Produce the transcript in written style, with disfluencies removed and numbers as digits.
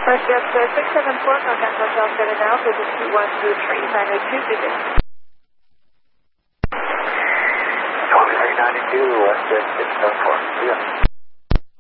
WestJet 674, contact Hotel 7 now, visit 2123, 902 2392, WestJet 674, yeah.